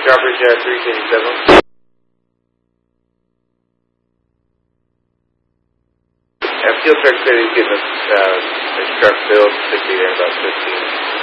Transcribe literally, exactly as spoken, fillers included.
Copper Jet three eighty-seven. Yeah, Field Truck said he's getting a, uh, a truck built, should be there in about fifteen.